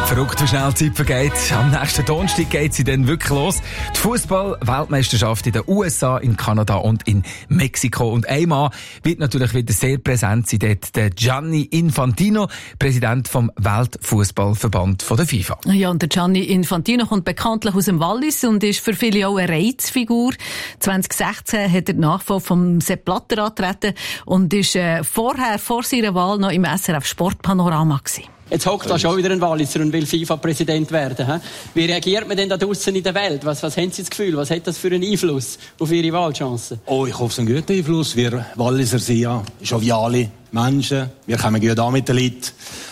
Verrückt, wie schnell die Zeit vergeht. Am nächsten Donnerstag geht sie dann wirklich los. Die Fußball-Weltmeisterschaft in den USA, in Kanada und in Mexiko. Und ein Mann wird natürlich wieder sehr präsent sein, dort der Gianni Infantino, Präsident vom Weltfußballverband der FIFA. Ja, und der Gianni Infantino kommt bekanntlich aus dem Wallis und ist für viele auch eine Reizfigur. 2016 hat er die Nachfolge vom Sepp Blatter angetreten und ist vor seiner Wahl noch im SRF Sportpanorama gewesen. Jetzt hockt da schon wieder ein Walliser und will FIFA-Präsident werden. He? Wie reagiert man denn da draussen in der Welt? Was haben Sie das Gefühl? Was hat das für einen Einfluss auf Ihre Wahlchancen? Oh, ich hoffe, es ist ein guter Einfluss. Wir Walliser sind ja joviale Menschen. Wir kommen gut an mit den Leuten.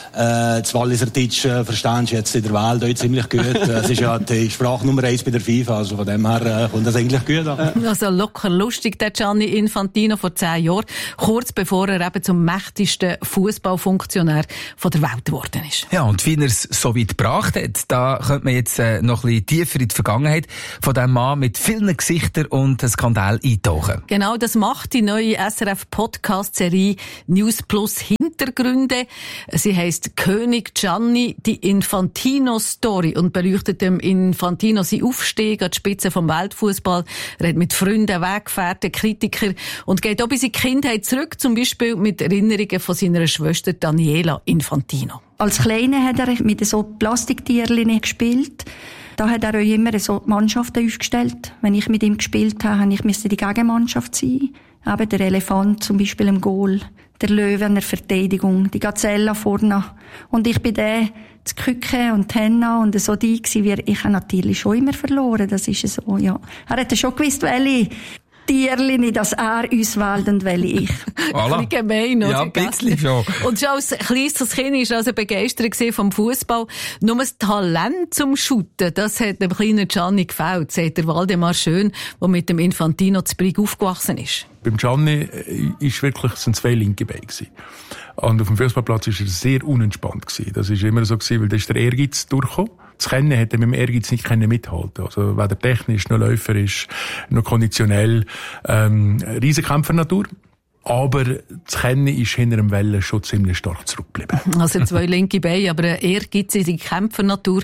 Das Walliserdeutsch verstehst du jetzt in der Welt auch ziemlich gut. Es ist ja die Sprache Nummer 1 bei der FIFA, also von dem her kommt das eigentlich gut an. Also locker lustig, der Gianni Infantino vor 10 Jahren, kurz bevor er eben zum mächtigsten Fußballfunktionär der Welt geworden ist. Ja, und wie er es so weit gebracht hat, da könnte man jetzt noch ein bisschen tiefer in die Vergangenheit von diesem Mann mit vielen Gesichtern und Skandal eintauchen. Genau, das macht die neue SRF-Podcast-Serie News Plus Hintergründe. Sie heisst König Gianni, die Infantino-Story, und beleuchtet dem Infantino seinen Aufstieg an die Spitze vom Weltfußball, redet mit Freunden, Weggefährten, Kritikern und geht auch bis in die Kindheit zurück, zum Beispiel mit Erinnerungen von seiner Schwester Daniela Infantino. Als Kleiner hat er mit so Plastiktierchen gespielt. Da hat er auch immer so Mannschaften aufgestellt. Wenn ich mit ihm gespielt habe, musste ich die Gegenmannschaft sein. Eben der Elefant zum Beispiel im Goal, der Löwe in der Verteidigung, die Gazelle vorne. Und ich bin der, das Küken und die Henna und so die gewesen. Ich habe natürlich schon immer verloren, das ist so, ja. Er hat schon gewusst, welche Tierchen, dass er uns wählt und welche ich. Voilà. Ein bisschen gemein, oder? Ja, ein bisschen schon. Und schon als kleines Kind war er also begeistert vom Fußball. Nur das Talent zum Shooten, das hat dem kleinen Gianni gefällt, sagt der Waldemar Schön, der mit dem Infantino zu Brig aufgewachsen ist. Beim Gianni sind 2 linke Beine gewesen. Und auf dem Fußballplatz war er sehr unentspannt gewesen. Das war immer so gewesen, weil da ist der Ehrgeiz durchgekommen. Das Kennen hat er mit dem Ehrgeiz nicht mithalten. Also weder technisch, noch läuferisch, noch konditionell. Riesenkämpfernatur. Aber das Kennen ist hinter dem Wellen schon ziemlich stark zurückgeblieben. Also 2 linke Beine, aber eine ehrgeizige Kämpfernatur.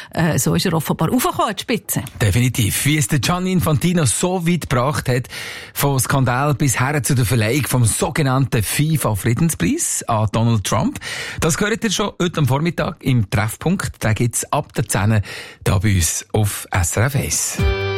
So ist er offenbar aufgekommen an die Spitze. Definitiv. Wie es der Gianni Infantino so weit gebracht hat, vom Skandal bis her zu der Verleihung vom sogenannten FIFA-Friedenspreis an Donald Trump. Das gehört ihr schon heute am Vormittag im Treffpunkt. Da gibt's ab der 10 hier bei uns auf SRF 1.